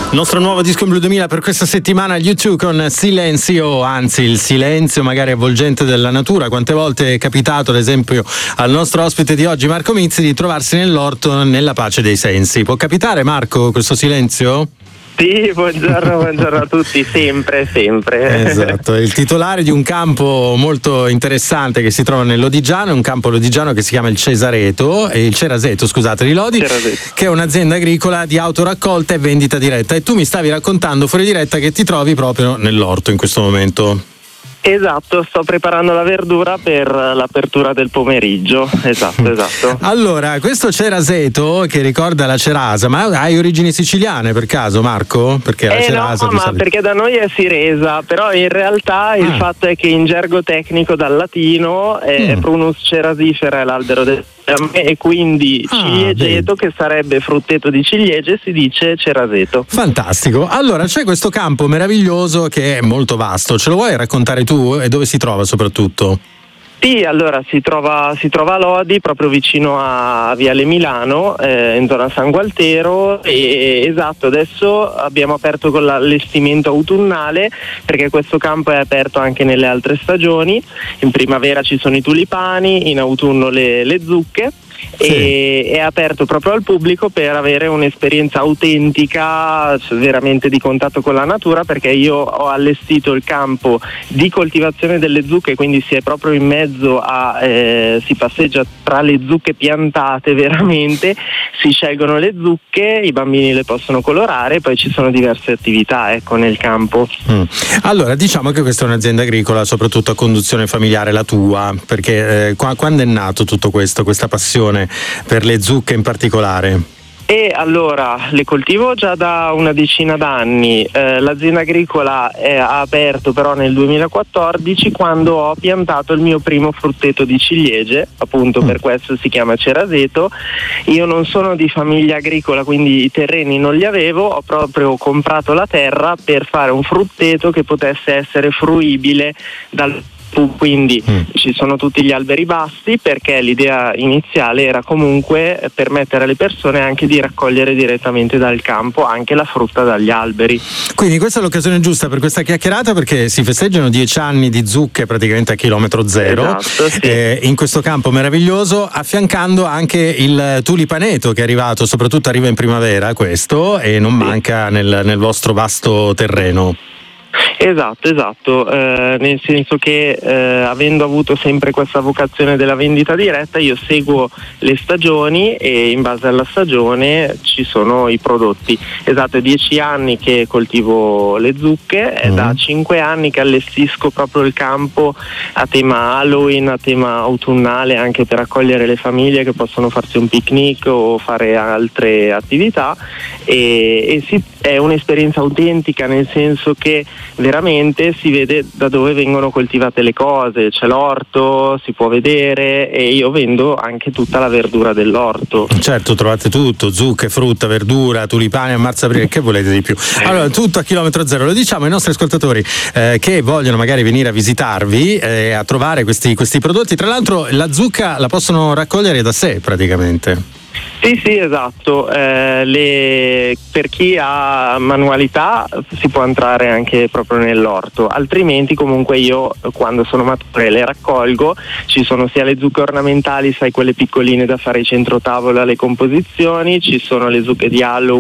Il nostro nuovo disco in Blu 2000 per questa settimana, U2 con Silenzio, anzi il silenzio magari avvolgente della natura. Quante volte è capitato, ad esempio, al nostro ospite di oggi, Marco Mizzi, di trovarsi nell'orto nella pace dei sensi? Può capitare, Marco, questo silenzio? Sì, buongiorno a tutti, sempre. Esatto, è il titolare di un campo molto interessante che si trova nell'Odigiano, un campo lodigiano che si chiama il Ceraseto, di Lodi, che è un'azienda agricola di autoraccolta e vendita diretta. E tu mi stavi raccontando fuori diretta che ti trovi proprio nell'orto in questo momento. Esatto, sto preparando la verdura per l'apertura del pomeriggio, esatto. Allora, questo Ceraseto che ricorda la cerasa, ma hai origini siciliane per caso, Marco? Perché la cerasa no, ma perché da noi è Siresa, però in realtà il fatto è che in gergo tecnico dal latino Prunus cerasifera è l'albero del e quindi ciliegeto, che sarebbe frutteto di ciliegie, si dice Ceraseto. Fantastico. Allora, c'è questo campo meraviglioso che è molto vasto, ce lo vuoi raccontare tu e dove si trova soprattutto? Sì, allora si trova a Lodi, proprio vicino a Viale Milano, in zona San Gualtero, e esatto, adesso abbiamo aperto con l'allestimento autunnale, perché questo campo è aperto anche nelle altre stagioni. In primavera ci sono i tulipani, in autunno le zucche. Sì. E è aperto proprio al pubblico per avere un'esperienza autentica, veramente di contatto con la natura, perché io ho allestito il campo di coltivazione delle zucche, quindi si è proprio in mezzo si passeggia tra le zucche piantate veramente, si scelgono le zucche, i bambini le possono colorare, poi ci sono diverse attività nel campo. Allora, diciamo che questa è un'azienda agricola soprattutto a conduzione familiare, la tua, perché quando è nato tutto questo, questa passione per le zucche in particolare? E allora, le coltivo già da una decina d'anni, l'azienda agricola ha aperto però nel 2014, quando ho piantato il mio primo frutteto di ciliegie, appunto per questo si chiama Ceraseto. Io non sono di famiglia agricola, quindi i terreni non li avevo, ho proprio comprato la terra per fare un frutteto che potesse essere fruibile quindi ci sono tutti gli alberi bassi, perché l'idea iniziale era comunque permettere alle persone anche di raccogliere direttamente dal campo anche la frutta dagli alberi. Quindi questa è l'occasione giusta per questa chiacchierata, perché si festeggiano 10 anni di zucche praticamente a chilometro zero. Esatto, sì. In questo campo meraviglioso, affiancando anche il tulipaneto che è arrivato, soprattutto arriva in primavera questo, e non manca nel vostro vasto terreno. Esatto, nel senso che avendo avuto sempre questa vocazione della vendita diretta, io seguo le stagioni e in base alla stagione ci sono i prodotti. Esatto, è 10 anni che coltivo le zucche, è da 5 anni che allestisco proprio il campo a tema Halloween, a tema autunnale, anche per accogliere le famiglie che possono farsi un picnic o fare altre attività, e sì, è un'esperienza autentica, nel senso che veramente si vede da dove vengono coltivate le cose, c'è l'orto, si può vedere, e io vendo anche tutta la verdura dell'orto. Certo, trovate tutto, zucche, frutta, verdura, tulipani a marzo-aprile, che volete di più? Allora, tutto a chilometro zero. Lo diciamo ai nostri ascoltatori che vogliono magari venire a visitarvi, a trovare questi prodotti. Tra l'altro la zucca la possono raccogliere da sé praticamente. Sì, esatto, per chi ha manualità si può entrare anche proprio nell'orto, altrimenti comunque io quando sono mature le raccolgo. Ci sono sia le zucche ornamentali, sai, quelle piccoline da fare ai centrotavola, le composizioni, ci sono le zucche di Halloween